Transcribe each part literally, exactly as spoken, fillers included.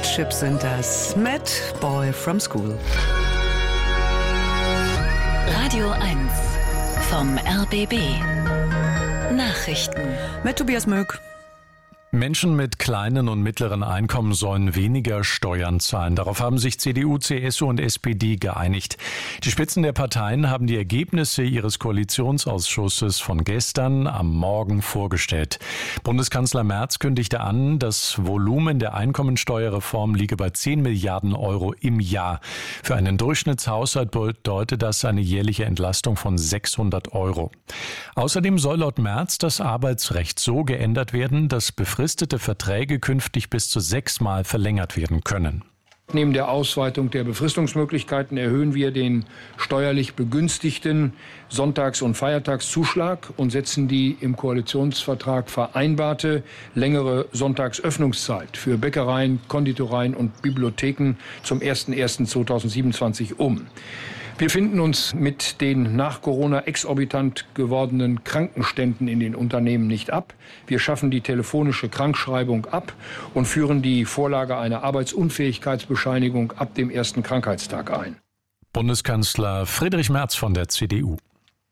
Chip sind das mit Boy from School. Radio eins vom R B B. Nachrichten Mit Tobias Möck. Menschen mit kleinen und mittleren Einkommen sollen weniger Steuern zahlen. Darauf haben sich C D U, C S U und S P D geeinigt. Die Spitzen der Parteien haben die Ergebnisse ihres Koalitionsausschusses von gestern am Morgen vorgestellt. Bundeskanzler Merz kündigte an, das Volumen der Einkommensteuerreform liege bei zehn Milliarden Euro im Jahr. Für einen Durchschnittshaushalt bedeutet das eine jährliche Entlastung von sechshundert Euro. Außerdem soll laut Merz das Arbeitsrecht so geändert werden, dass befristete Verträge künftig bis zu sechsmal verlängert werden können. Neben der Ausweitung der Befristungsmöglichkeiten erhöhen wir den steuerlich begünstigten Sonntags- und Feiertagszuschlag und setzen die im Koalitionsvertrag vereinbarte längere Sonntagsöffnungszeit für Bäckereien, Konditoreien und Bibliotheken zum ersten ersten zweitausendsiebenundzwanzig um. Wir finden uns mit den nach Corona exorbitant gewordenen Krankenständen in den Unternehmen nicht ab. Wir schaffen die telefonische Krankschreibung ab und führen die Vorlage einer Arbeitsunfähigkeitsbescheinigung ab dem ersten Krankheitstag ein. Bundeskanzler Friedrich Merz von der C D U.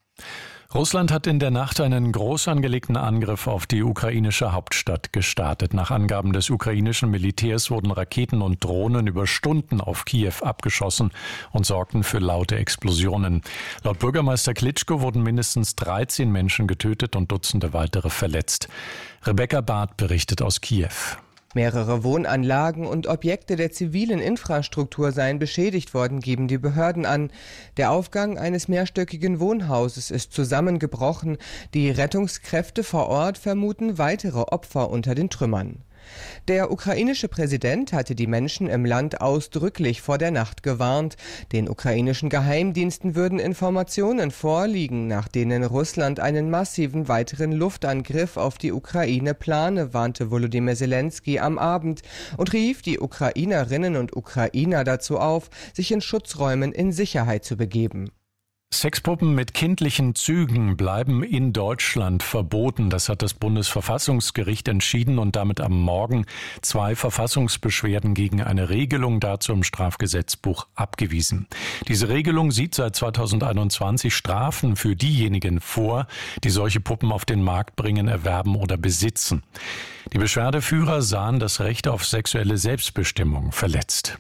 Russland hat in der Nacht einen groß angelegten Angriff auf die ukrainische Hauptstadt gestartet. Nach Angaben des ukrainischen Militärs wurden Raketen und Drohnen über Stunden auf Kiew abgeschossen und sorgten für laute Explosionen. Laut Bürgermeister Klitschko wurden mindestens dreizehn Menschen getötet und Dutzende weitere verletzt. Rebecca Barth berichtet aus Kiew. Mehrere Wohnanlagen und Objekte der zivilen Infrastruktur seien beschädigt worden, geben die Behörden an. Der Aufgang eines mehrstöckigen Wohnhauses ist zusammengebrochen. Die Rettungskräfte vor Ort vermuten weitere Opfer unter den Trümmern. Der ukrainische Präsident hatte die Menschen im Land ausdrücklich vor der Nacht gewarnt. Den ukrainischen Geheimdiensten würden Informationen vorliegen, nach denen Russland einen massiven weiteren Luftangriff auf die Ukraine plane, warnte Volodymyr Zelensky am Abend und rief die Ukrainerinnen und Ukrainer dazu auf, sich in Schutzräumen in Sicherheit zu begeben. Sexpuppen mit kindlichen Zügen bleiben in Deutschland verboten. Das hat das Bundesverfassungsgericht entschieden und damit am Morgen zwei Verfassungsbeschwerden gegen eine Regelung dazu im Strafgesetzbuch abgewiesen. Diese Regelung sieht seit zweitausendeinundzwanzig Strafen für diejenigen vor, die solche Puppen auf den Markt bringen, erwerben oder besitzen. Die Beschwerdeführer sahen das Recht auf sexuelle Selbstbestimmung verletzt.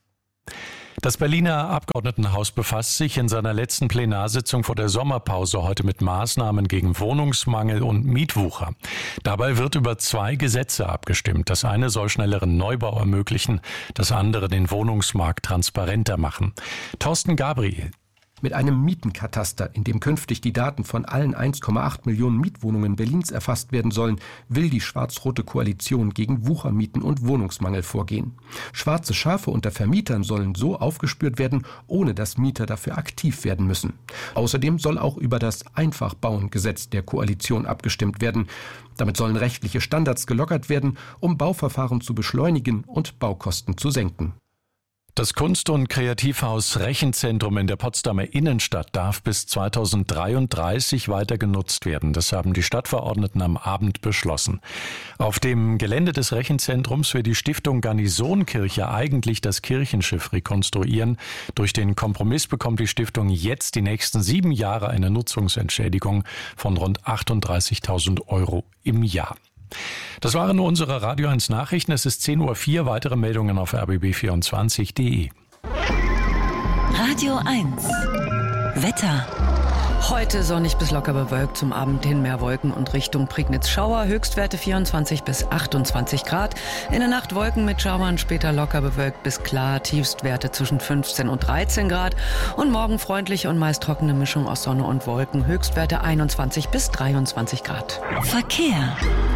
Das Berliner Abgeordnetenhaus befasst sich in seiner letzten Plenarsitzung vor der Sommerpause heute mit Maßnahmen gegen Wohnungsmangel und Mietwucher. Dabei wird über zwei Gesetze abgestimmt. Das eine soll schnelleren Neubau ermöglichen, das andere den Wohnungsmarkt transparenter machen. Thorsten Gabriel. Mit einem Mietenkataster, in dem künftig die Daten von allen eins Komma acht Millionen Mietwohnungen Berlins erfasst werden sollen, will die schwarz-rote Koalition gegen Wuchermieten und Wohnungsmangel vorgehen. Schwarze Schafe unter Vermietern sollen so aufgespürt werden, ohne dass Mieter dafür aktiv werden müssen. Außerdem soll auch über das Einfachbauen-Gesetz der Koalition abgestimmt werden. Damit sollen rechtliche Standards gelockert werden, um Bauverfahren zu beschleunigen und Baukosten zu senken. Das Kunst- und Kreativhaus Rechenzentrum in der Potsdamer Innenstadt darf bis zweitausenddreiunddreißig weiter genutzt werden. Das haben die Stadtverordneten am Abend beschlossen. Auf dem Gelände des Rechenzentrums will die Stiftung Garnisonkirche eigentlich das Kirchenschiff rekonstruieren. Durch den Kompromiss bekommt die Stiftung jetzt die nächsten sieben Jahre eine Nutzungsentschädigung von rund achtunddreißigtausend Euro im Jahr. Das waren unsere Radio eins Nachrichten. Es ist zehn Uhr vier. Weitere Meldungen auf r b b vierundzwanzig punkt d e. Radio eins Wetter. Heute sonnig bis locker bewölkt, zum Abend hin mehr Wolken und Richtung Prignitz Schauer. Höchstwerte vierundzwanzig bis achtundzwanzig Grad. In der Nacht Wolken mit Schauern, später locker bewölkt bis klar. Tiefstwerte zwischen fünfzehn und dreizehn Grad. Und morgen freundliche und meist trockene Mischung aus Sonne und Wolken. Höchstwerte einundzwanzig bis dreiundzwanzig Grad. Verkehr.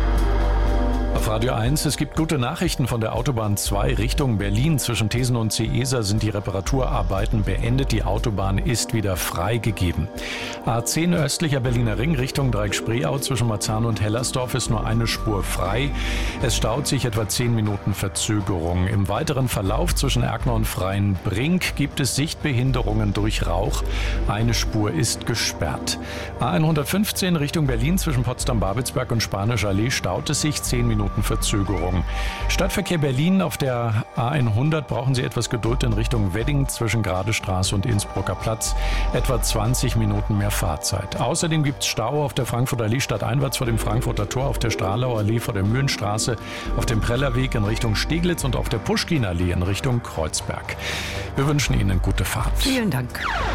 Auf Radio eins, es gibt gute Nachrichten von der Autobahn zwei Richtung Berlin. Zwischen Thesen und Seesa sind die Reparaturarbeiten beendet. Die Autobahn ist wieder freigegeben. A zehn östlicher Berliner Ring Richtung Dreieck-Spreeau zwischen Marzahn und Hellersdorf ist nur eine Spur frei. Es staut sich etwa zehn Minuten Verzögerung. Im weiteren Verlauf zwischen Erkner und Freienbrink gibt es Sichtbehinderungen durch Rauch. Eine Spur ist gesperrt. A hundertfünfzehn Richtung Berlin zwischen Potsdam-Babelsberg und Spanische Allee staut es sich zehn Minuten Minuten Verzögerung. Stadtverkehr Berlin auf der A hundert brauchen Sie etwas Geduld in Richtung Wedding zwischen Gradestraße und Innsbrucker Platz. Etwa zwanzig Minuten mehr Fahrzeit. Außerdem gibt es Stau auf der Frankfurter Allee stadteinwärts vor dem Frankfurter Tor, auf der Stralauer Allee vor der Mühlenstraße, auf dem Prellerweg in Richtung Steglitz und auf der Puschkin-Allee in Richtung Kreuzberg. Wir wünschen Ihnen gute Fahrt. Vielen Dank.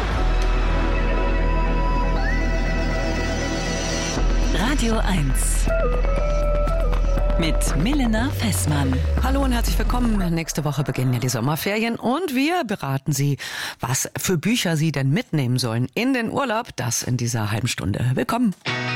Radio eins mit Milena Fessmann. Hallo und herzlich willkommen. Nächste Woche beginnen ja die Sommerferien und wir beraten Sie, was für Bücher Sie denn mitnehmen sollen in den Urlaub. Das in dieser halben Stunde. Willkommen.